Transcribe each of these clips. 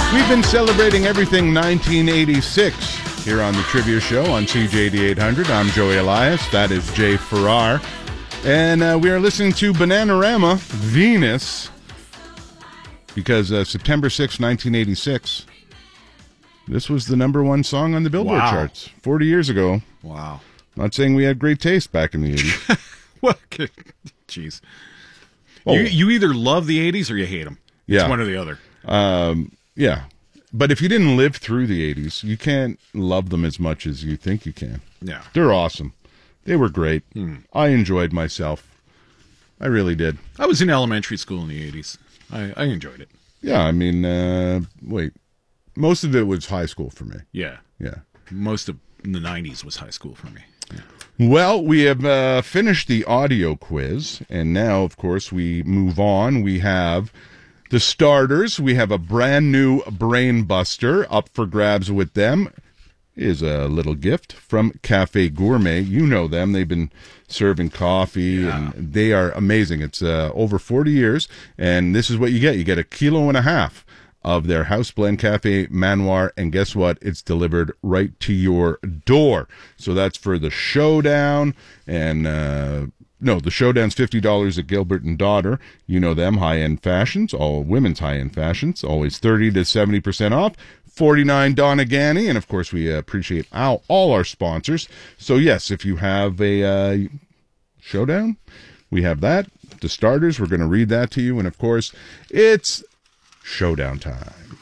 We've been celebrating everything 1986 here on the Trivia Show on CJD 800. I'm Joey Elias. That is Jay Farrar. And we are listening to Bananarama, Venus, because September 6, 1986, this was the number one song on the Billboard charts 40 years ago. Wow. Not saying we had great taste back in the 80s. What? Jeez. Oh. You either love the 80s or you hate them. Yeah. It's one or the other. Yeah. But if you didn't live through the 80s, you can't love them as much as you think you can. Yeah. They're awesome. They were great. I enjoyed myself. I really did. I was in elementary school in the 80s. I enjoyed it. Yeah, I mean, most of it was high school for me. Yeah. Yeah. Most of the 90s was high school for me. Yeah. Well, we have finished the audio quiz, and now, of course, we move on. We have the starters. We have a brand new Brain Buster up for grabs with them. Is a little gift from Cafe Gourmet. You know them. They've been serving coffee, and they are amazing. It's over 40 years, and this is what you get. You get 1.5 kilos of their house blend Cafe Manoir, and guess what? It's delivered right to your door. So that's for the Showdown, and the Showdown's $50 at Gilbert and Daughter. You know them, high-end fashions, all women's high-end fashions, always 30 to 70% off. 49 Donagani, and of course we appreciate all our sponsors. So yes, if you have a Showdown, we have that. The starters, we're going to read that to you, and of course it's Showdown time.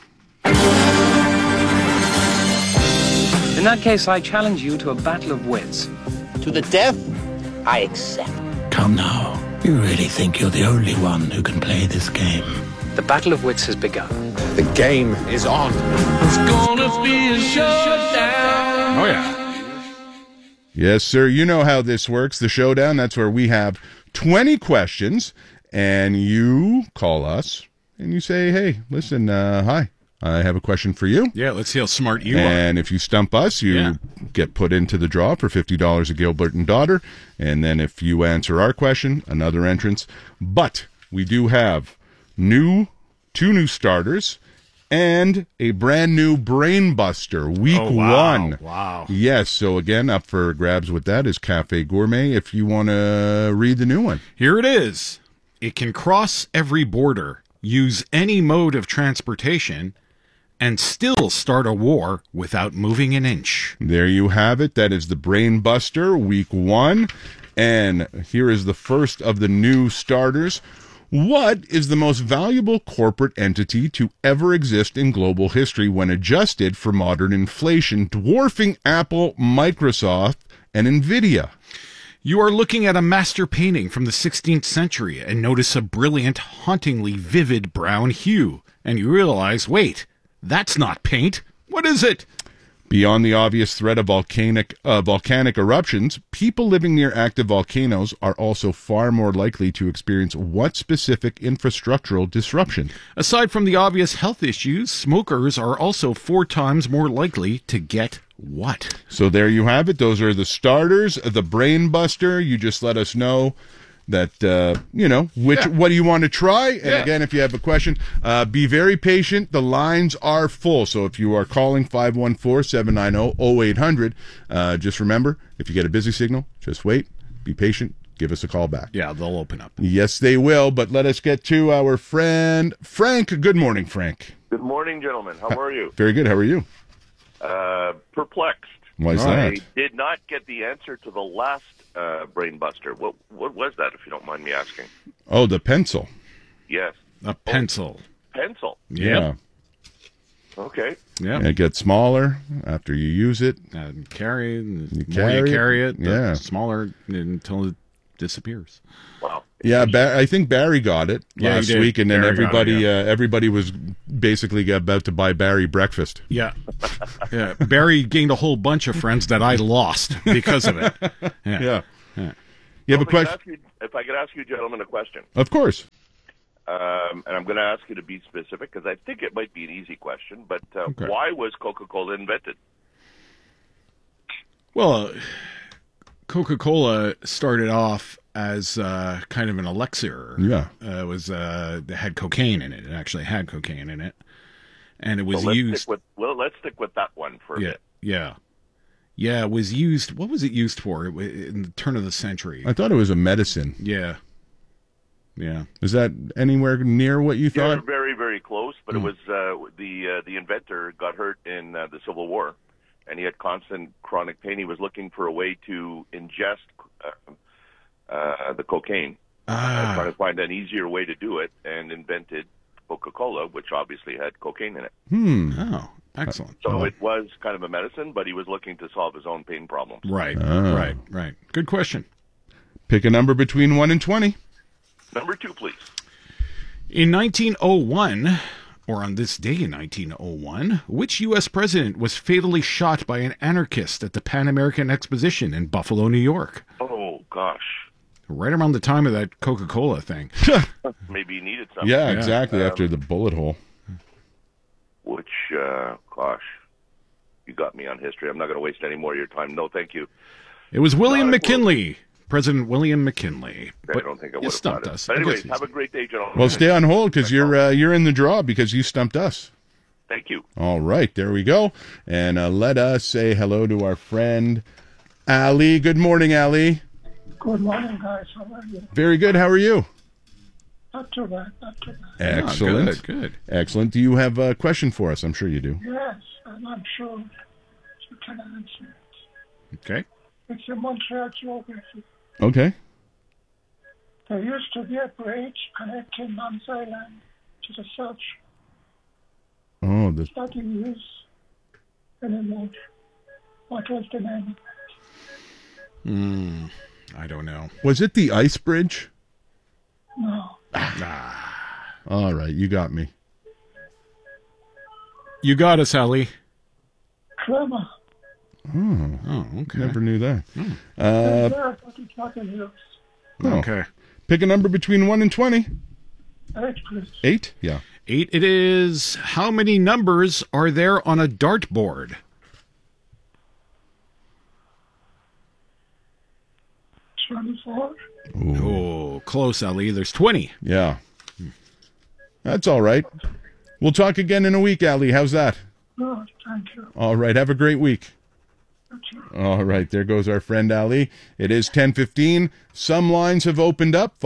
In that case, I challenge you to a battle of wits. To the death, I accept. Come now. You really think you're the only one who can play this game? The battle of wits has begun. The game is on. It's gonna be a showdown. Oh, yeah. Yes, sir. You know how this works. The Showdown, that's where we have 20 questions, and you call us, and you say, hey, listen, hi, I have a question for you. Yeah, let's see how smart you are. And if you stump us, you get put into the draw for $50 at Gilbert and Daughter. And then if you answer our question, another entrance. But we do have two new starters and a brand new Brain Buster, week one. Wow. Yes, so again, up for grabs with that is Cafe Gourmet if you want to read the new one. Here it is. It can cross every border, use any mode of transportation, and still start a war without moving an inch. There you have it. That is the Brain Buster, week one. And here is the first of the new starters. What is the most valuable corporate entity to ever exist in global history when adjusted for modern inflation, dwarfing Apple, Microsoft, and NVIDIA? You are looking at a master painting from the 16th century and notice a brilliant, hauntingly vivid brown hue. And you realize, wait, that's not paint. What is it? Beyond the obvious threat of volcanic eruptions, people living near active volcanoes are also far more likely to experience what specific infrastructural disruption? Aside from the obvious health issues, smokers are also 4 times more likely to get what? So there you have it. Those are the starters, the Brain Buster. You just let us know that, what do you want to try? And again, if you have a question, be very patient. The lines are full. So if you are calling 514-790-0800, just remember, if you get a busy signal, just wait, be patient, give us a call back. Yeah, they'll open up. Yes, they will. But let us get to our friend, Frank. Good morning, Frank. Good morning, gentlemen. How are you? Very good. How are you? Perplexed. Why is that? I did not get the answer to the last Brain Buster. What was that, if you don't mind me asking? Oh, the pencil. Yes. A pencil. Pencil. Yeah. Okay. Yeah. It gets smaller after you use it. Carry it. You The more you carry it, the yeah. smaller until it disappears. Wow. Yeah, I think Barry got it last he did. week, and then Barry got it, everybody was basically about to buy Barry breakfast. Yeah. Yeah. Barry gained a whole bunch of friends that I lost because of it. Yeah. You have a question? If I could ask you, gentlemen, a question. Of course. And I'm going to ask you to be specific because I think it might be an easy question. But why was Coca-Cola invented? Well, Coca-Cola started off as kind of an elixir. Yeah. It had cocaine in it. It actually had cocaine in it. And it was So let's used. stick with that one for a bit. Yeah. It was used. What was it used for in the turn of the century? I thought it was a medicine. Yeah. Is that anywhere near what you You're thought? very, very close, but it was the inventor got hurt in the Civil War, and he had constant chronic pain. He was looking for a way to ingest the cocaine, trying to find an easier way to do it, and invented Coca-Cola, which obviously had cocaine in it. Oh, excellent. So it was kind of a medicine, but he was looking to solve his own pain problems. Right. Good question. Pick a number between 1 and 20. Number 2, please. In 1901, or on this day in 1901, which U.S. president was fatally shot by an anarchist at the Pan American Exposition in Buffalo, New York? Oh, gosh. Right around the time of that Coca-Cola thing. Maybe he needed something. Yeah, exactly. After the bullet hole. Which, gosh, you got me on history. I'm not going to waste any more of your time. No, thank you. It was William McKinley. President William McKinley. I don't think I would have stumped got it. us. But anyways, have a great day, gentlemen. Well, stay on hold because you're in the draw because you stumped us. Thank you. All right, there we go. And let us say hello to our friend Ali. Good morning, Ali. Good morning, guys. How are you? Very good. How are you? Not too bad. Excellent. Oh, good. Excellent. Do you have a question for us? I'm sure you do. Yes, and I'm sure you can answer it. Okay. It's in Montreal geography. Okay. There used to be a bridge connecting Mans Island to the south. Oh, It's not in use anymore. What was the name of it? I don't know. was it the ice bridge? No. All right, you got me. You got us, Ali. Crema. Oh, okay. Never knew that. But it's not in use. Oh. Okay. Pick a number between 1 and 20. 8, please. 8? Yeah. 8 it is. How many numbers are there on a dartboard? 24. Oh, close, Ali. There's 20. Yeah. That's all right. We'll talk again in a week, Ali. How's that? Good, thank you. All right. Have a great week. Thank you. All right. There goes our friend Ali. It is 10:15. Some lines have opened up.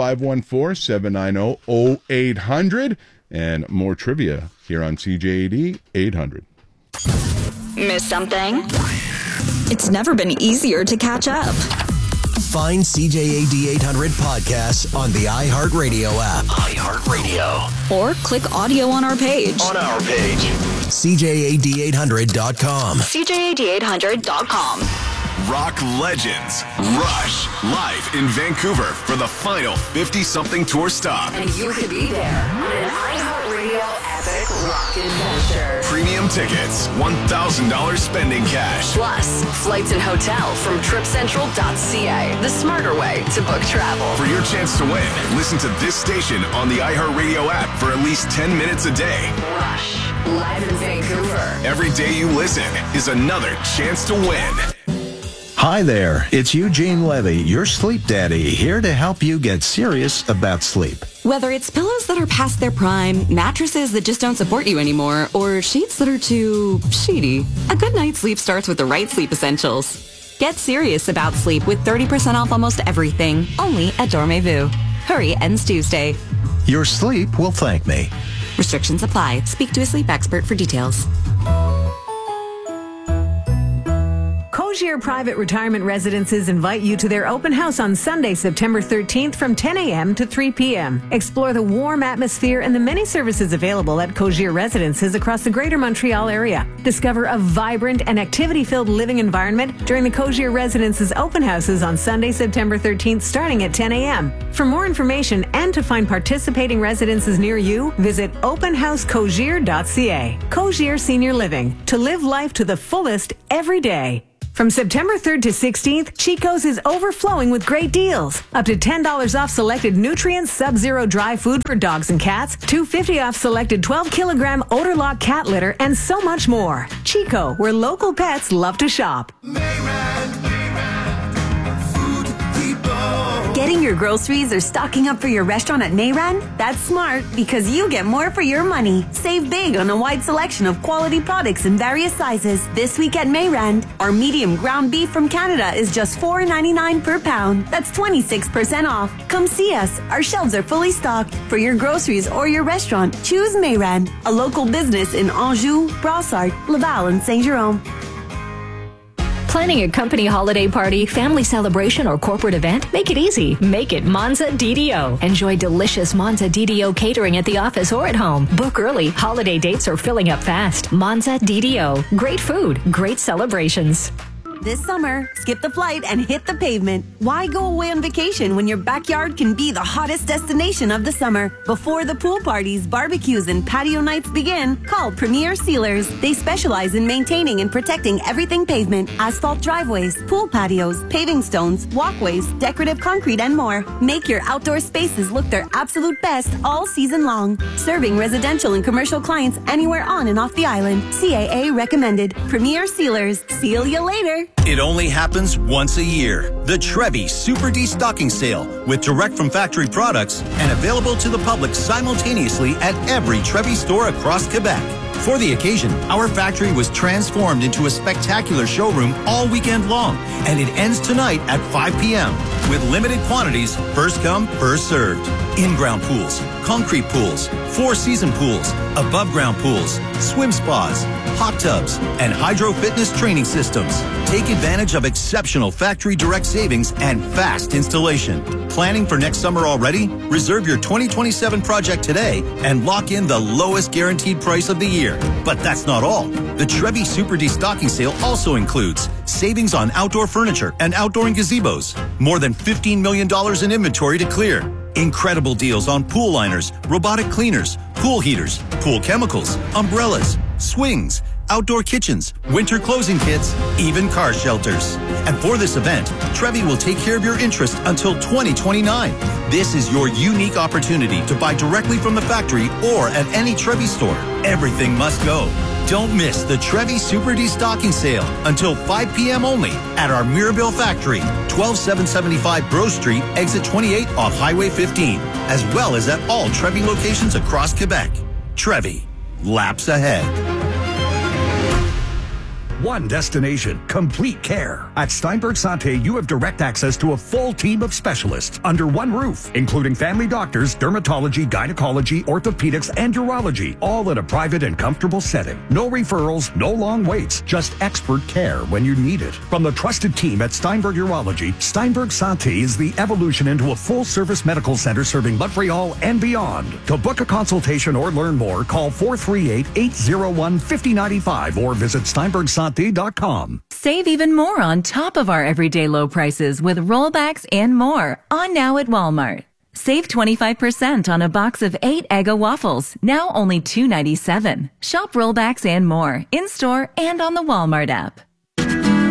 514-790-0800. And more trivia here on CJAD 800. Miss something? It's never been easier to catch up. Find CJAD 800 podcasts on the iHeartRadio app. iHeartRadio. Or click audio on our page. On our page. CJAD800.com. CJAD800.com. Rock legends Rush live in Vancouver for the final 50-something tour stop. And you could be there on an iHeartRadio epic rock adventure. Premium tickets, $1,000 spending cash. Plus, flights and hotel from TripCentral.ca, the smarter way to book travel. For your chance to win, listen to this station on the iHeartRadio app for at least 10 minutes a day. Rush, live in Vancouver. Every day you listen is another chance to win. Hi there, it's Eugene Levy, your sleep daddy, here to help you get serious about sleep. Whether it's pillows that are past their prime, mattresses that just don't support you anymore, or sheets that are too sheety, a good night's sleep starts with the right sleep essentials. Get serious about sleep with 30% off almost everything, only at Dormez-vous. Hurry, ends Tuesday. Your sleep will thank me. Restrictions apply. Speak to a sleep expert for details. Cosier Private Retirement Residences invite you to their open house on Sunday, September 13th from 10 a.m. to 3 p.m. Explore the warm atmosphere and the many services available at Cosier Residences across the greater Montreal area. Discover a vibrant and activity-filled living environment during the Cosier Residences open houses on Sunday, September 13th, starting at 10 a.m. For more information and to find participating residences near you, visit openhousecosier.ca. Cosier Senior Living. To live life to the fullest every day. From September 3rd to 16th, Chico's is overflowing with great deals. Up to $10 off selected Nutrient Sub-Zero dry food for dogs and cats, $2.50 off selected 12-kilogram Odor Lock cat litter, and so much more. Chico, where local pets love to shop. Getting your groceries or stocking up for your restaurant at Mayran? That's smart because you get more for your money. Save big on a wide selection of quality products in various sizes. This week at Mayran, our medium ground beef from Canada is just $4.99 per pound. That's 26% off. Come see us. Our shelves are fully stocked. For your groceries or your restaurant, choose Mayran, a local business in Anjou, Brossard, Laval, and Saint-Jérôme. Planning a company holiday party, family celebration, or corporate event? Make it easy. Make it Monza DDO. Enjoy delicious Monza DDO catering at the office or at home. Book early. Holiday dates are filling up fast. Monza DDO. Great food. Great celebrations. This summer, skip the flight and hit the pavement. Why go away on vacation when your backyard can be the hottest destination of the summer? Before the pool parties, barbecues, and patio nights begin, call Premier Sealers. They specialize in maintaining and protecting everything pavement, asphalt driveways, pool patios, paving stones, walkways, decorative concrete, and more. Make your outdoor spaces look their absolute best all season long. Serving residential and commercial clients anywhere on and off the island. CAA recommended. Premier Sealers. Seal you later. It only happens once a year. The Trevi Super Destocking Sale with direct from factory products and available to the public simultaneously at every Trevi store across Quebec. For the occasion, our factory was transformed into a spectacular showroom all weekend long, and it ends tonight at 5 p.m. with limited quantities, first come, first served. In-ground pools, concrete pools, four-season pools, above-ground pools, swim spas, hot tubs, and hydro fitness training systems. Take advantage of exceptional factory direct savings and fast installation. Planning for next summer already? Reserve your 2027 project today and lock in the lowest guaranteed price of the year. But that's not all. The Trevi Super Destocking Sale also includes savings on outdoor furniture and outdoor gazebos. More than $15 million in inventory to clear. Incredible deals on pool liners, robotic cleaners, pool heaters, pool chemicals, umbrellas, swings, outdoor kitchens, winter closing kits, even car shelters. And for this event, Trevi will take care of your interest until 2029. This is your unique opportunity to buy directly from the factory or at any Trevi store. Everything must go. Don't miss the Trevi Super Destocking Sale until 5 p.m. only at our Mirabel factory, 12775 Bro Street, exit 28 off Highway 15, as well as at all Trevi locations across Quebec. Trevi, laps ahead. One destination, complete care. At Steinberg Santé, you have direct access to a full team of specialists under one roof, including family doctors, dermatology, gynecology, orthopedics, and urology, all in a private and comfortable setting. No referrals, no long waits, just expert care when you need it. From the trusted team at Steinberg Urology, Steinberg Santé is the evolution into a full-service medical center serving Montreal and beyond. To book a consultation or learn more, call 438-801-5095 or visit steinbergsanté.com. Save even more on top of our everyday low prices with rollbacks and more on now at Walmart. Save 25% on a box of 8 Eggo waffles, now only $2.97. Shop rollbacks and more in-store and on the Walmart app.